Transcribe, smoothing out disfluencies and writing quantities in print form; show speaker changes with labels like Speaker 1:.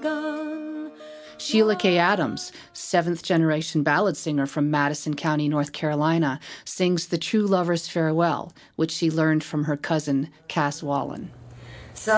Speaker 1: begun.
Speaker 2: Sheila K. Adams, seventh-generation ballad singer from Madison County, North Carolina, sings The True Lover's Farewell, which she learned from her cousin Cass Wallen.